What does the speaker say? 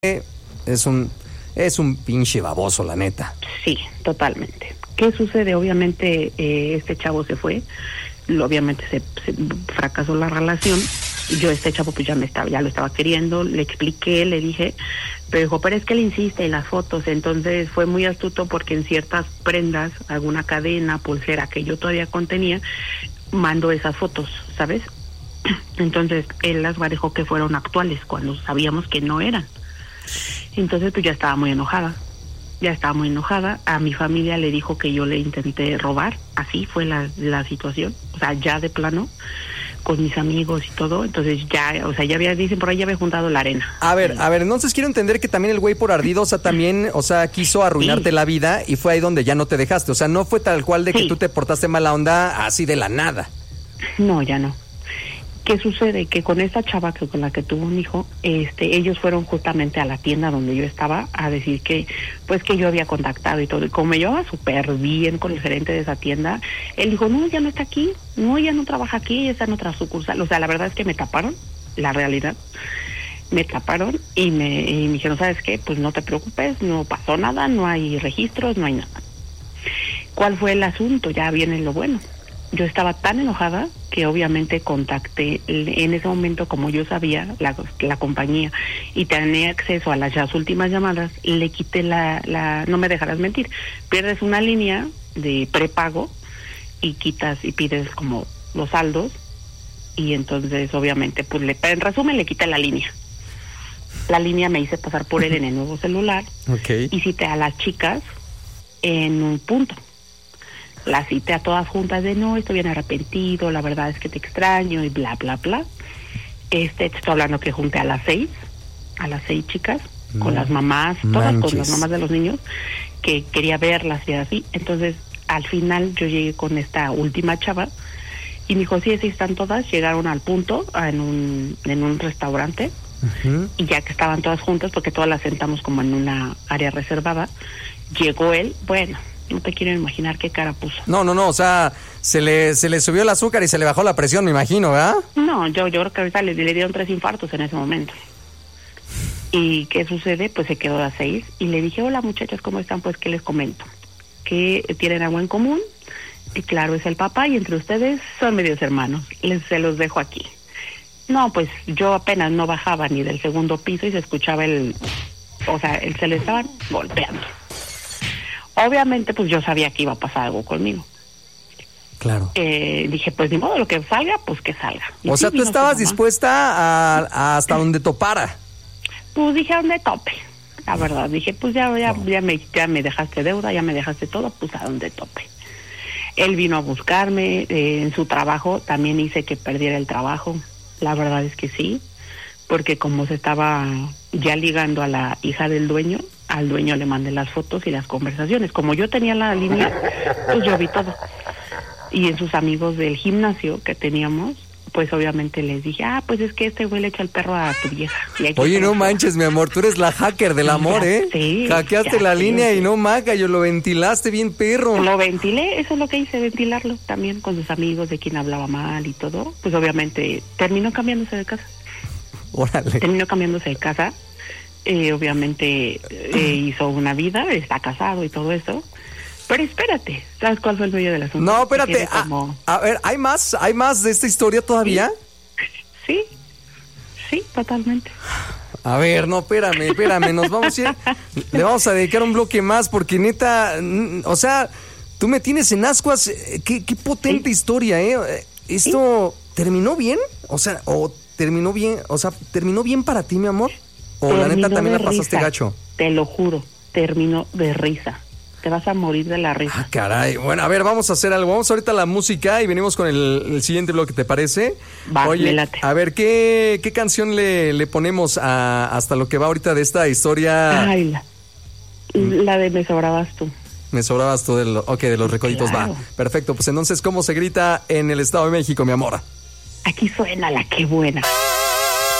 es un pinche baboso, la neta. Sí, totalmente. ¿Qué sucede? Obviamente este chavo se fue, obviamente se fracasó la relación. Yo este chavo pues ya lo estaba queriendo, le expliqué, le dije, pero dijo, pero es que él insiste en las fotos. Entonces fue muy astuto porque en ciertas prendas, alguna cadena, pulsera que yo todavía contenía, mandó esas fotos, ¿sabes? Entonces él las manejó que fueron actuales cuando sabíamos que no eran. Entonces pues ya estaba muy enojada. A mi familia le dijo que yo le intenté robar, así fue la situación, o sea, ya de plano, con mis amigos y todo. Entonces ya, o sea, dicen por ahí, ya había juntado la arena. A ver, entonces quiero entender que también el güey por ardido, o sea, también, o sea, quiso arruinarte la vida y fue ahí donde ya no te dejaste, o sea, no fue tal cual de que tú te portaste mala onda así de la nada. No, ya no. ¿Qué sucede? Que con esta chava con la que tuvo un hijo, ellos fueron justamente a la tienda donde yo estaba a decir que, pues que yo había contactado y todo. Y como me llevaba súper bien con el gerente de esa tienda, él dijo, no, ya no está aquí, no, ya no trabaja aquí, está en otra sucursal. O sea, la verdad es que me taparon, la realidad. Me taparon y me dijeron, ¿sabes qué? Pues no te preocupes, no pasó nada, no hay registros, no hay nada. ¿Cuál fue el asunto? Ya viene lo bueno. Yo estaba tan enojada que obviamente contacté en ese momento, como yo sabía la compañía y tenía acceso a las últimas llamadas, le quité no me dejarás mentir, pierdes una línea de prepago y quitas y pides como los saldos, y entonces obviamente pues en resumen le quité la línea me hice pasar por él en el nuevo celular. Okay. Y cité a las chicas en un punto. Las cité a todas juntas de no, estoy bien arrepentido, la verdad es que te extraño y bla, bla, bla. Te estoy hablando que junté a las 6 chicas, con las mamás, todas con las mamás de los niños, que quería verlas y así. Entonces, al final yo llegué con esta última chava y me dijo, sí, están todas, llegaron al punto en un restaurante. Uh-huh. Y ya que estaban todas juntas, porque todas las sentamos como en una área reservada, llegó él, bueno, no te quiero imaginar qué cara puso. No, o sea, se le subió el azúcar y se le bajó la presión, me imagino, ¿verdad? No, yo creo que ahorita le dieron 3 infartos en ese momento. ¿Y qué sucede? Pues se quedó a las 6 y le dije, hola muchachas, ¿cómo están? Pues, ¿qué les comento? Que tienen algo en común, y claro, es el papá, y entre ustedes son medios hermanos. Se los dejo aquí. No, pues yo apenas no bajaba ni del segundo piso y se escuchaba se le estaban golpeando. Obviamente, pues yo sabía que iba a pasar algo conmigo. Claro. Dije, pues ni modo, lo que salga, pues que salga. Y o sea, tú estabas dispuesta a hasta donde topara. Pues dije, a donde tope. La verdad, dije, pues ya me dejaste deuda, ya me dejaste todo, pues a donde tope. Él vino a buscarme, en su trabajo, también hice que perdiera el trabajo. La verdad es que sí, porque como se estaba ya ligando a la hija del dueño, al dueño le mandé las fotos y las conversaciones. Como yo tenía la línea, pues yo vi todo. Y en sus amigos del gimnasio que teníamos, pues obviamente les dije, pues es que este güey le echa el perro a tu vieja. Oye, no manches, mi amor, tú eres la hacker del amor, ¿eh? Sí, hackeaste la línea y no maga, yo lo ventilaste bien perro. Lo ventilé, eso es lo que hice, ventilarlo también con sus amigos de quien hablaba mal y todo. Pues obviamente terminó cambiándose de casa. Órale. Obviamente hizo una vida, está casado y todo eso. Pero espérate, ¿sabes cuál fue el medio del asunto? No, espérate, a ver, ¿hay más de esta historia todavía? Sí, totalmente. A ver, no, espérame, nos vamos a ir, le vamos a dedicar un bloque más porque neta, o sea, tú me tienes en ascuas, qué potente historia, ¿eh? ¿Esto terminó bien? O sea, terminó bien para ti, mi amor? ¿O la neta también la pasaste gacho? Te lo juro, terminó de risa. Te vas a morir de la risa. Caray. Bueno, a ver, vamos a hacer algo. Vamos ahorita a la música y venimos con el siguiente bloque, ¿te parece? Oye, me late. A ver, ¿qué canción le ponemos hasta lo que va ahorita de esta historia? Ay, la de Me Sobrabas Tú. Me sobrabas tú de los Recoditos, claro. Va. Perfecto, pues entonces, ¿cómo se grita en el Estado de México, mi amor? Aquí suena la que buena.